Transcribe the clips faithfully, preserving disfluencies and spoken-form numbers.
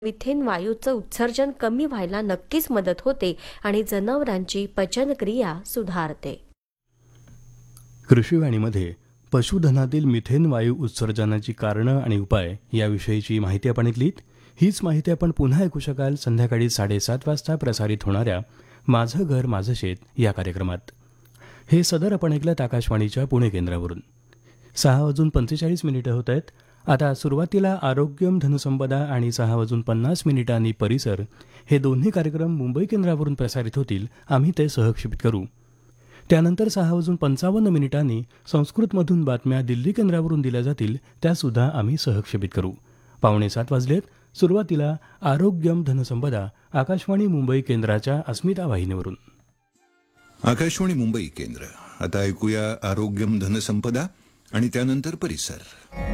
Methane वायूचं उत्सर्जन कमी व्हायला नक्कीच मदत होते आणि जनावरांची पचनक्रिया सुधारते. कृषीवाणीमध्ये पशुधनातील मिथेन वायू उत्सर्जनाची कारणं आणि उपाय याविषयीची माहिती आपण ऐकलीत. हीच माहिती आपण पुन्हा ऐकू शकाल संध्याकाळी साडेसात वाजता प्रसारित होणाऱ्या माझं घर माझं शेत या कार्यक्रमात. हे सदर आपण ऐकलं आकाशवाणीच्या पुणे केंद्रावरून. सहा वाजून पंचेचाळीस मिनिटं होत आहेत. आता सुरुवातीला आरोग्यम धनसंपदा आणि सहा वाजून पन्नास मिनिटांनी परिसर हे दोन्ही कार्यक्रम मुंबई केंद्रावरून प्रसारित होतील. आम्ही ते सहक्षेपित करू. त्यानंतर सहा वाजून पंचावन्न मिनिटांनी संस्कृतमधून बातम्या दिल्ली केंद्रावरून दिल्या जातील. त्यासुद्धा आम्ही सहक्षेपित करू. पावणे सात वाजलेत. सुरुवातीला आरोग्यम धनसंपदा आकाशवाणी मुंबई केंद्राच्या अस्मिता वाहिनीवरून. आकाशवाणी मुंबई केंद्र. आता ऐकूया आरोग्यम धनसंपदा आणि त्यानंतर परिसर.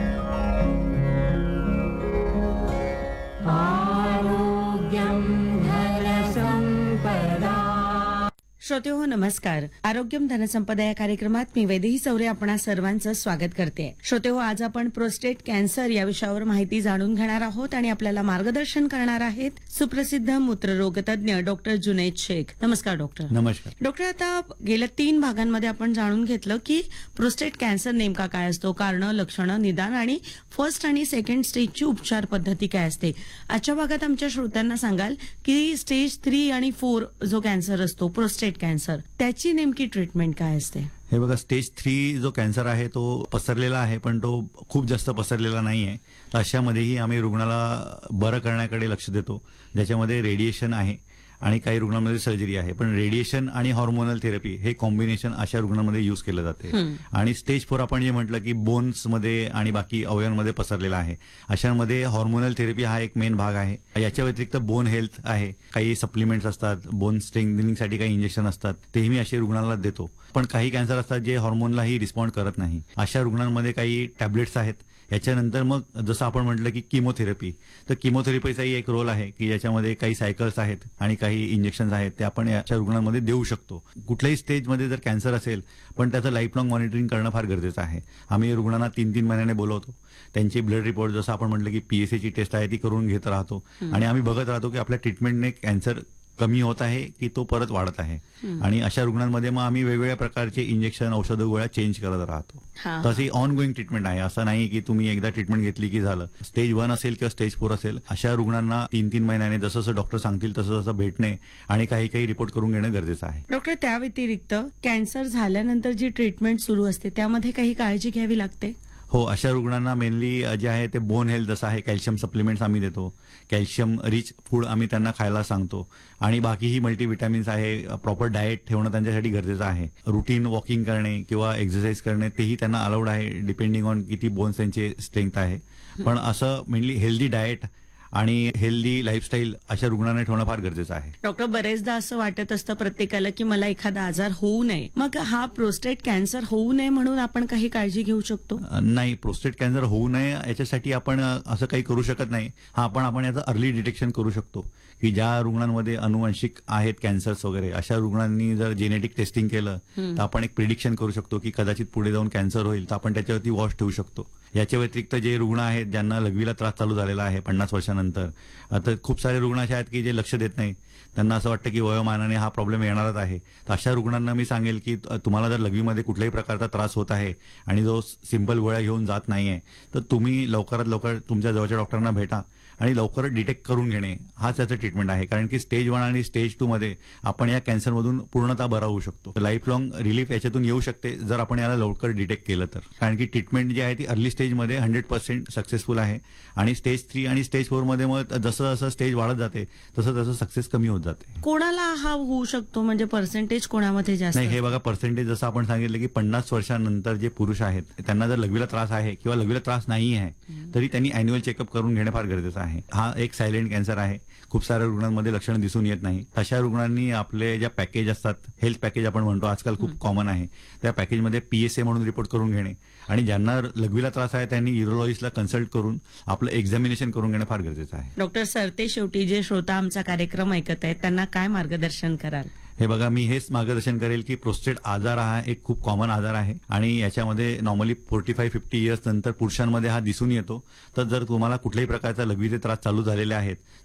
श्रोते हो, नमस्कार. आरोग्यम धनसंपदा या कार्यक्रमात मी वैदेही चौरे आपणा सर्वांचं स्वागत करते. श्रोते हो, आज आपण प्रोस्टेट कॅन्सर या विषयावर माहिती जाणून घेणार आहोत आणि आपल्याला मार्गदर्शन करणार आहेत सुप्रसिद्ध मूत्ररोग तज्ञ डॉक्टर जुनैद शेख. नमस्कार डॉक्टर. नमस्कार डॉक्टर. आता गेल्या तीन भागांमध्ये आपण जाणून घेतलं की प्रोस्टेट कॅन्सर नेमका काय असतो, कारण, लक्षणं, निदान आणि फर्स्ट आणि सेकंड स्टेजची उपचार पद्धती काय असते. आजच्या भागात आमच्या श्रोत्यांना सांगाल की स्टेज थ्री आणि फोर जो कॅन्सर असतो प्रोस्टेट कॅन्सर, त्याची नेमकी ट्रीटमेंट काय असते. हे बघा, स्टेज थ्री जो कॅन्सर आहे तो पसरलेला आहे, पण तो खूप जास्त पसरलेला नाहीये. अशामध्येही आम्ही रुग्णाला बरं करण्याकडे लक्ष देतो, ज्याच्यामध्ये रेडिएशन आहे आणि काही रुग्णांमध्ये सर्जरी आहे. पण रेडिएशन आणि हॉर्मोनल थेरपी हे कॉम्बिनेशन अशा रुग्णांमध्ये यूज केलं जाते. आणि स्टेज फोर आपण जे म्हटलं की बोन्समध्ये आणि बाकी अवयवांमध्ये पसरलेला आहे, अशांमध्ये हॉर्मोनल थेरपी हा एक मेन भाग आहे. याच्या व्यतिरिक्त बोन हेल्थ आहे, काही सप्लिमेंट्स असतात, बोन स्ट्रेंथनिंगसाठी काही इंजेक्शन असतात, तेही मी असे रुग्णांना देतो. पण काही कॅन्सर असतात जे हॉर्मोनलाही रिस्पॉन्ड करत नाही. अशा रुग्णांमध्ये काही टॅबलेट्स आहेत. याच्यानंतर मग जसं आपण म्हटलं की किमोथेरपी, तर किमोथेरपीचाही एक रोल आहे की याच्यामध्ये काही सायकल्स आहेत आणि काही इंजेक्शन्स आहेत, ते आपण याच्या रुग्णांमध्ये देऊ शकतो. कुठल्याही स्टेजमध्ये जर कॅन्सर असेल, पण त्याचं लाईफ लॉंग मॉनिटरिंग करणं फार गरजेचं आहे. आम्ही रुग्णांना तीन तीन महिन्याने बोलवतो. त्यांची ब्लड रिपोर्ट, जसं आपण म्हटलं की पीएसएची टेस्ट आहे ती करून घेत राहतो आणि आम्ही बघत राहतो की आपल्या ट्रीटमेंटने कॅन्सर कमी होत आहे की तो परत वाढत आहे. आणि अशा रुग्णांमध्ये मग आम्ही वेगवेगळ्या प्रकारचे इंजेक्शन, औषधं, गोळ्या चेंज करत राहतो. तशी ऑन गोईंग ट्रीटमेंट आहे. असं नाही की तुम्ही एकदा ट्रीटमेंट घेतली की झालं. स्टेज वन असेल किंवा स्टेज फोर असेल, अशा रुग्णांना तीन तीन महिन्याने जसं जसं डॉक्टर सांगतील तसं तसं भेटणे आणि काही काही रिपोर्ट करून घेणं गरजेचं आहे. डॉक्टर, त्या व्यतिरिक्त कॅन्सर झाल्यानंतर जी ट्रीटमेंट सुरू असते त्यामध्ये काही काळजी घ्यावी लागते. हो, अशा रुग्णांना मेनली जे आहे ते बोन हेल्थ जसं आहे, कॅल्शियम सप्लिमेंट्स आम्ही देतो, कॅल्शियम रिच फूड आम्ही त्यांना खायला सांगतो आणि बाकीही मल्टीव्हिटॅमिन्स आहे. प्रॉपर डाएट ठेवणं त्यांच्यासाठी गरजेचं आहे. रुटीन वॉकिंग करणे किंवा एक्सरसाइज करणे तेही त्यांना अलाउड आहे, डिपेंडिंग ऑन किती बोन्स त्यांचे स्ट्रेंथ आहे. पण असं मेनली हेल्दी डाएट आणि हेल्दी लाईफस्टाईल अशा रुग्णांना ठेवणं फार गरजेचं आहे. डॉक्टर, बरेचदा असं वाटत असतं प्रत्येकाला की मला एखादा आजार होऊ नये, मग हा प्रोस्टेट कॅन्सर होऊ नये म्हणून आपण काही काळजी घेऊ शकतो. नाही, प्रोस्टेट कॅन्सर होऊ नये याच्यासाठी आपण असं काही करू शकत नाही. हा आपण आपण याचं अर्ली डिटेक्शन करू शकतो की ज्या रुग्णांमध्ये अनुवंशिक आहेत कॅन्सर्स वगैरे, अशा रुग्णांनी जर जेनेटिक टेस्टिंग केलं तर आपण एक प्रिडिक्शन करू शकतो की कदाचित पुढे जाऊन कॅन्सर होईल, तर आपण त्याच्यावरती वॉच ठेवू शकतो. याच्या व्यतिरिक्त जे रुग्ण आहेत ज्यांना लघवीला त्रास चालू झालेला आहे पन्नास वर्षानंतर, आता खूप सारे रुग्ण असे आहेत की जे लक्ष देत नाहीत. त्यांना असं वाटतं की वयोमानाने हा प्रॉब्लेम येणारच आहे. तर अशा रुग्णांना मी सांगेल की तुम्हाला जर लघवीमध्ये कुठल्याही प्रकारचा त्रास होत आहे आणि जो सिंपल गोळ्या घेऊन जात नाहीये, तर तुम्ही लवकरात लवकर तुमच्या जवळच्या डॉक्टरांना भेटा आणि लवकर डिटेक्ट करून घेणे हाच त्याचं ट्रीटमेंट आहे. कारण की स्टेज वन आणि स्टेज टू मध्ये आपण या कॅन्सरमधून पूर्णतः बरा होऊ शकतो. लाईफ लॉंग रिलीफ याच्यातून येऊ शकते जर आपण याला लवकर डिटेक्ट केलं तर. कारण की ट्रीटमेंट जी आहे ती अर्ली स्टेजमध्ये हंड्रेड पर्सेंट सक्सेसफुल आहे आणि स्टेज थ्री आणि स्टेज फोर मध्ये मग जसं जसं स्टेज वाढत जाते तसं तसं सक्सेस कमी होत जाते. कोणाला हा होऊ शकतो, म्हणजे पर्सेंटेज कोणामध्ये जास्त? नाही, हे बघा, पर्सेंटेज जसं आपण सांगितलं की पन्नास वर्षानंतर जे पुरुष आहेत त्यांना जर लघवीला त्रास आहे किंवा लघवीला त्रास नाही आहे तरी त्यांनी अॅन्युअल चेकअप करून घेणं फार गरजेचं आहे. हा एक सायलेंट कॅन्सर आहे. खूप साऱ्या रुग्णांमध्ये लक्षणं दिसून येत नाही. अशा रुग्णांनी आपले ज्या पॅकेज असतात, हेल्थ पॅकेज आपण म्हणतो, आजकाल खूप कॉमन आहे, त्या पॅकेजमध्ये पीएसए म्हणून रिपोर्ट करून घेणे आणि ज्यांना लघवीला त्रास आहे त्यांनी युरोलॉजिस्टला कन्सल्ट करून आपलं एक्झामिनेशन करून घेणं फार गरजेचं आहे. डॉक्टर, सरते शेवटी जे श्रोता आमचा कार्यक्रम ऐकत आहेत त्यांना काय मार्गदर्शन कराल? हे बघा, मी हेच मार्गदर्शन करेल की प्रोस्टेट आजार हा एक खूप कॉमन आजार आहे आणि याच्यामध्ये normally forty five fifty years नंतर पुरुषांमध्ये हा दिसून येतो. तर जर तुम्हाला कुठल्याही प्रकारचा लघवीचे त्रास चालू झालेले आहेत